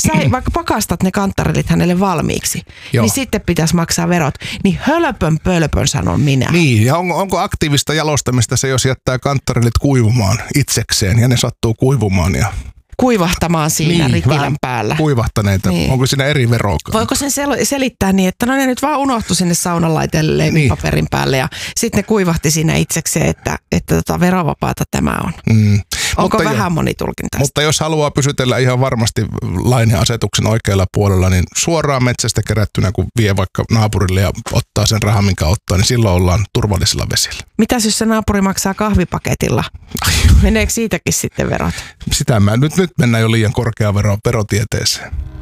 sä vaikka pakastat ne kanttarelit hänelle valmiiksi, Joo. niin sitten pitäisi maksaa verot. Niin pölpön sanon minä. Niin, ja onko aktiivista jalostamista se, jos jättää kanttarelit kuivumaan itsekseen ja ne sattuu kuivumaan ja Kuivahtamaan siinä rikilän päällä. Kuivahtaneita. Niin. Onko siinä eri veroa? Voiko sen selittää niin, että no ne nyt vaan unohtui sinne saunalaitelle paperin päälle ja sitten ne kuivahti siinä itsekseen, että verovapaata tämä on. Onko mutta vähän monitulkintaista? Mutta jos haluaa pysytellä ihan varmasti lain ja asetuksen oikealla puolella, niin suoraan metsästä kerättynä, kun vie vaikka naapurille ja ottaa sen rahan, minkä ottaa, niin silloin ollaan turvallisilla vesillä. Mitäs jos se naapuri maksaa kahvipaketilla? Meneekö siitäkin sitten verot? Sitä nyt mennään jo liian korkeaan verotieteeseen.